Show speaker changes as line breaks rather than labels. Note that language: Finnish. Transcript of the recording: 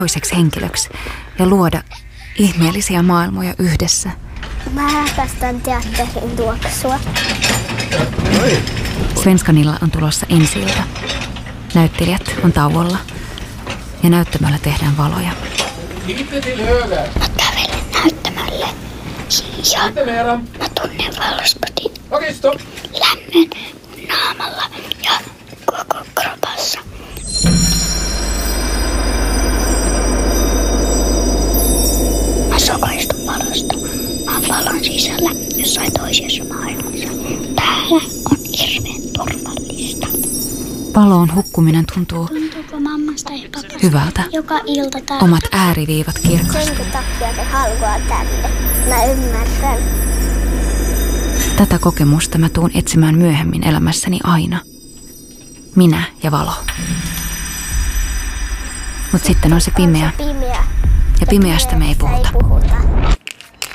toiseksi henkilöksi ja luoda ihmeellisiä maailmoja yhdessä.
Mä rakastan teatterin tuoksua.
Svenskanilla on tulossa ensi-ilta. Näyttelijät on tauolla ja näyttämöllä tehdään valoja.
Mä kävelen näyttämölle ja mä tunnen valospotin lämmön naamalla ja koko kropassa. Mä sokaistun valosta. Mä oon valon sisällä jossain toisessa maailmassa. Täällä on hirveän turvallista.
Valoon hukkuminen tuntuu
Mammasta ja papasta
hyvältä.
joka ilta täällä.
Omat ääriviivat kirkasta.
Senkin takia te halkoa tänne. Mä ymmärrän.
Tätä kokemusta mä tuun etsimään myöhemmin elämässäni aina. Minä ja valo. Mut sitten on se pimeä.
On se pimeä.
Ja pimeästä me ei puhuta.